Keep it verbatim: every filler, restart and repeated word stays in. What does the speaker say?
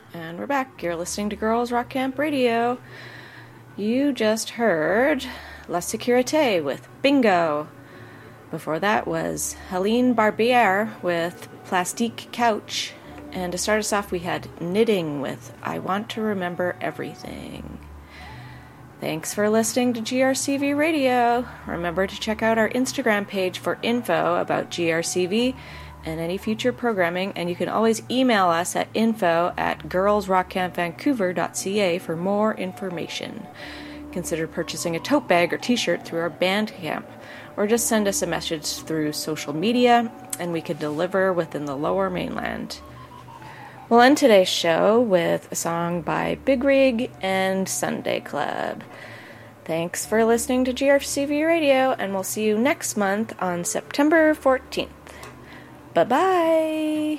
And we're back. You're listening to Girls Rock Camp Radio. You just heard La Sécurité with Bingo. Before that was Helene Barbier with Plastique Couch. And to start us off, we had Knitting with I Want to Remember Everything. Thanks for listening to G R C V Radio. Remember to check out our Instagram page for info about G R C V and any future programming, and you can always email us at info at girls rock camp vancouver dot c a for more information. Consider purchasing a tote bag or t-shirt through our Bandcamp, or just send us a message through social media, and we can deliver within the Lower Mainland. We'll end today's show with a song by Big Rig and Sunday Club. Thanks for listening to G R C V Radio, and we'll see you next month on September fourteenth. Bye-bye!